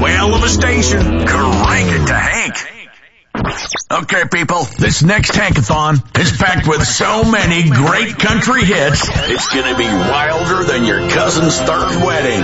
whale of a station. Crank it to Hank. Okay, people, this next Hankathon is packed with so many great country hits, it's gonna be wilder than your cousin's third wedding.